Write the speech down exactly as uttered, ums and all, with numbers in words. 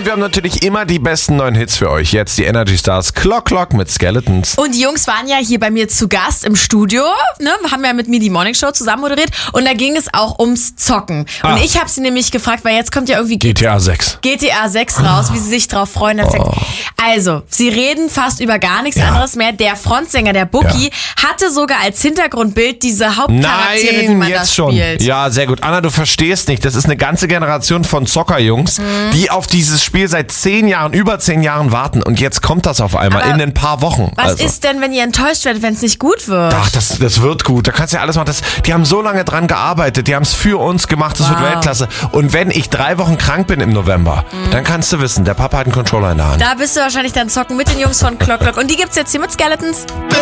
Und wir haben natürlich immer die besten neuen Hits für euch. Jetzt die Energy Stars Clock Clock mit Skeletons. Und die Jungs waren ja hier bei mir zu Gast im Studio, ne? Haben ja mit mir die Morning Show zusammen moderiert und da ging es auch ums Zocken. Und Ah. ich habe sie nämlich gefragt, weil jetzt kommt ja irgendwie G T A sechs. G T A sechs raus, wie sie sich drauf freuen. Oh. Gesagt, also, sie reden fast über gar nichts Ja. anderes mehr. Der Frontsänger, der Bookie, Ja. hatte sogar als Hintergrundbild diese Hauptcharaktere, die Nein, man da jetzt schon. spielt. Ja, sehr gut. Anna, du verstehst nicht. Das ist eine ganze Generation von Zockerjungs, Mhm. die auf dieses Spiel seit zehn Jahren, über zehn Jahren warten. Und jetzt kommt das auf einmal Aber in ein paar Wochen. Was also. ist denn, wenn ihr enttäuscht werdet, wenn es nicht gut wird? Ach, das, das wird gut. Da kannst du ja alles machen. Das, die haben so lange dran gearbeitet. Die haben es für uns gemacht. Das Wow. wird Weltklasse. Und wenn ich drei Wochen krank bin im November, Mhm. dann kannst du wissen, der Papa hat einen Controller in der Hand. Da bist du wahrscheinlich dann zocken mit den Jungs von Clock Clock. Und die gibt's jetzt hier mit Skeletons.